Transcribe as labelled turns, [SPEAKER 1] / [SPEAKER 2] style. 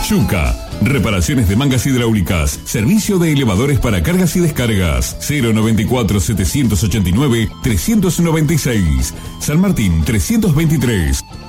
[SPEAKER 1] Yuca. Reparaciones de mangas hidráulicas. Servicio de elevadores para cargas y descargas. 094-789-396. San Martín 323.